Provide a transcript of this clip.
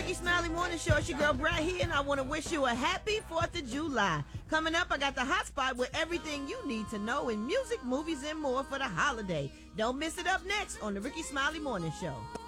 Ricky Smiley Morning Show. It's your girl Brad here, and I want to wish you a happy 4th of July. Coming up, I got the hot spot with everything you need to know in music, movies, and more for the holiday. Don't miss it up next on the Ricky Smiley Morning Show.